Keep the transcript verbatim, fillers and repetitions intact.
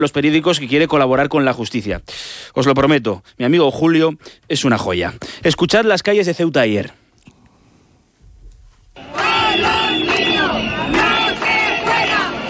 los periódicos que quiere colaborar con la justicia. Os lo prometo, mi amigo Julio es una joya. Escuchad Las calles de Ceuta ayer.